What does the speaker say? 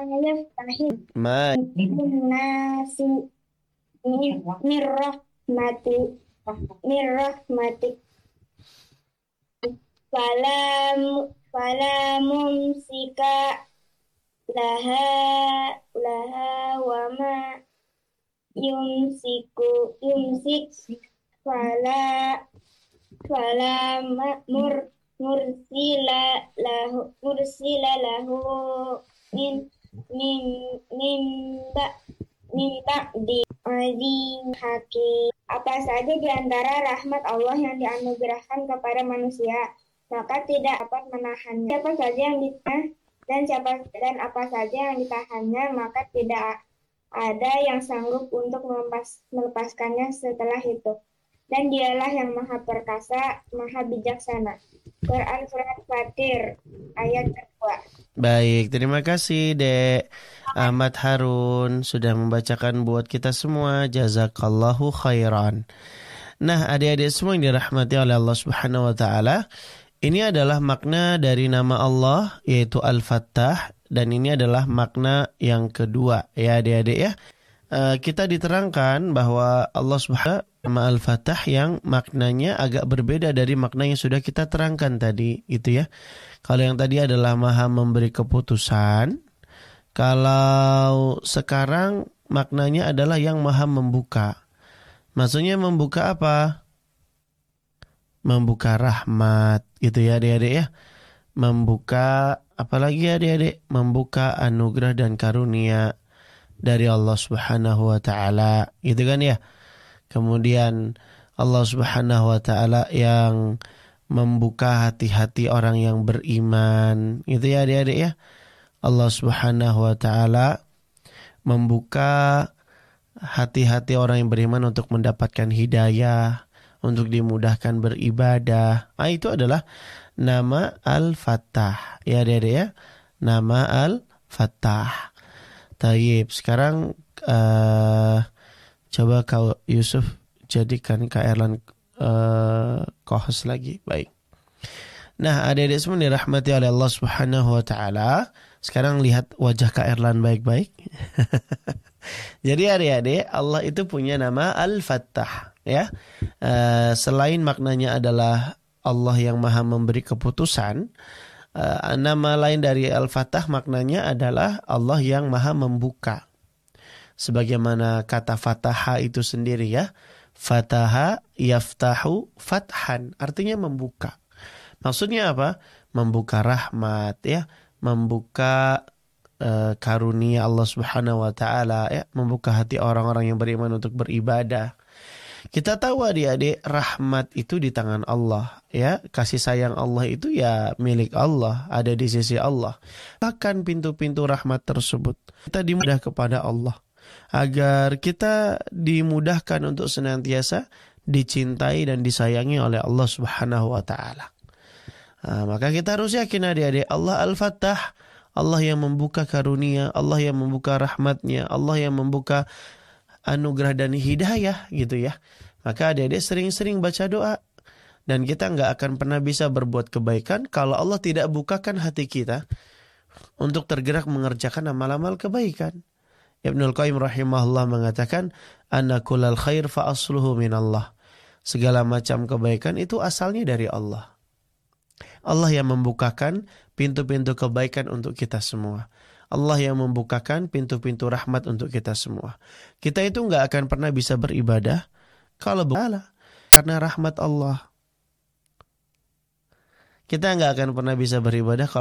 Yaftahil Ma nasi mirrahmati mirrahmatik falam mumsika laha wa ma yumsik fala fala mur mursila lahu min min min ba min ba'di azim hakim. Apa saja di antara rahmat Allah yang dianugerahkan kepada manusia, maka tidak dapat menahannya. Siapa saja yang ditahan dan apa saja yang ditahannya, maka tidak ada yang sanggup untuk melepaskannya setelah itu. Dan dialah yang maha perkasa, maha bijaksana. Quran Surat Fatir ayat kedua. Baik, terima kasih Dek Ahmad Harun sudah membacakan buat kita semua. Jazakallahu khairan. Nah, adik-adik semua yang dirahmati oleh Allah Subhanahu wa taala, ini adalah makna dari nama Allah yaitu Al-Fattah, dan ini adalah makna yang kedua ya adik-adik ya. Kita diterangkan bahwa Allah Subhanahu nama Al-Fattah yang maknanya agak berbeda dari makna yang sudah kita terangkan tadi gitu ya. Kalau yang tadi adalah Maha memberi keputusan, kalau sekarang maknanya adalah yang Maha membuka. Maksudnya membuka apa? Membuka rahmat gitu ya adik-adik ya. Membuka apalagi adik-adik? Membuka anugerah dan karunia dari Allah Subhanahu wa taala, gitu kan ya. Kemudian Allah Subhanahu wa taala yang membuka hati-hati orang yang beriman, gitu ya adik-adik ya. Allah Subhanahu wa taala membuka hati-hati orang yang beriman untuk mendapatkan hidayah, untuk dimudahkan beribadah. Itu adalah nama Al-Fattah. Ya adik-adik ya. Nama Al-Fattah. Tayyib, sekarang coba kau Yusuf jadikan Kak Erlan co-host lagi. Baik. Nah, adik-adik semua dirahmati oleh Allah Subhanahu wa taala. Sekarang lihat wajah Kak Erlan baik-baik. Jadi adik-adik, Allah itu punya nama Al-Fattah ya. Selain maknanya adalah Allah yang Maha memberi keputusan, nama lain dari Al-Fattah maknanya adalah Allah yang Maha membuka. Sebagaimana kata fataha itu sendiri ya. Fataha yaftahu fathan, artinya membuka. Maksudnya apa? Membuka rahmat ya, membuka karunia Allah Subhanahu wa taala ya, membuka hati orang-orang yang beriman untuk beribadah. Kita tahu adik-adik, rahmat itu di tangan Allah ya. Kasih sayang Allah itu ya milik Allah, ada di sisi Allah. Bahkan pintu-pintu rahmat tersebut kita dimudah kepada Allah, agar kita dimudahkan untuk senantiasa dicintai dan disayangi oleh Allah Subhanahu wa taala. Maka kita harus yakin adik-adik, Allah Al-Fattah, Allah yang membuka karunia, Allah yang membuka rahmatnya, Allah yang membuka anugerah dan hidayah gitu ya. Maka adik-adik sering-sering baca doa. Dan kita nggak akan pernah bisa berbuat kebaikan kalau Allah tidak bukakan hati kita untuk tergerak mengerjakan amal-amal kebaikan. Ibnul Qayyim rahimahullah mengatakan, anna kullal khair fa asluhu minallah. Segala macam kebaikan itu asalnya dari Allah. Allah yang membukakan pintu-pintu kebaikan untuk kita semua. Allah yang membukakan pintu-pintu rahmat untuk kita semua. Kita itu nggak akan pernah bisa beribadah kalau bukan karena rahmat Allah. Kita nggak akan pernah bisa beribadah kalau